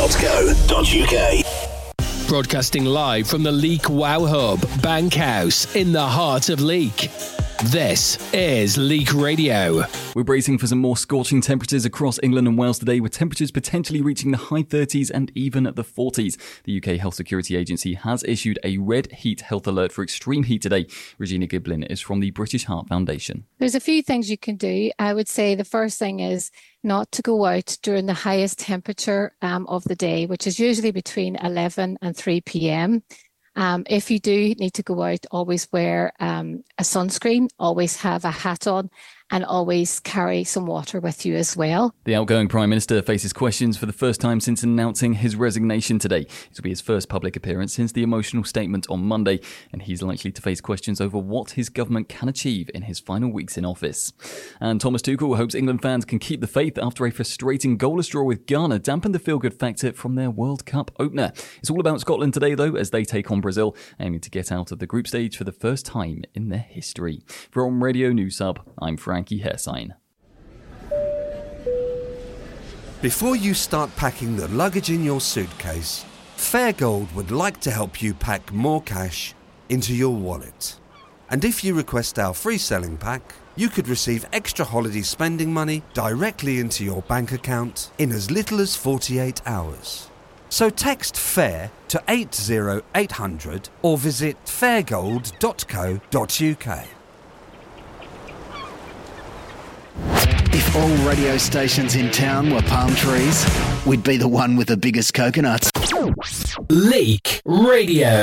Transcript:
leak.co.uk. Broadcasting live from the Leek Wow Hub, Bankhouse, in the heart of Leek. This is Leek Radio. We're bracing for some more scorching temperatures across England and Wales today, with temperatures potentially reaching the high 30s and even the 40s. The UK Health Security Agency has issued a red heat health alert for extreme heat today. Regina Giblin is from the British Heart Foundation. There's a few things you can do. I would say the first thing is not to go out during the highest temperature of the day, which is usually between 11 and 3 p.m. If you do need to go out, always wear a sunscreen, always have a hat on, and always carry some water with you as well. The outgoing Prime Minister faces questions for the first time since announcing his resignation today. It will be his first public appearance since the emotional statement on Monday, and he's likely to face questions over what his government can achieve in his final weeks in office. And Thomas Tuchel hopes England fans can keep the faith after a frustrating goalless draw with Ghana dampened the feel-good factor from their World Cup opener. It's all about Scotland today, though, as they take on Brazil, aiming to get out of the group stage for the first time in their history. From Radio News Hub, I'm Frankie Hersign. Before you start packing the luggage in your suitcase, Fairgold would like to help you pack more cash into your wallet. And if you request our free selling pack, you could receive extra holiday spending money directly into your bank account in as little as 48 hours. So text FAIR to 80800 or visit fairgold.co.uk. If all radio stations in town were palm trees, we'd be the one with the biggest coconuts. Leek Radio.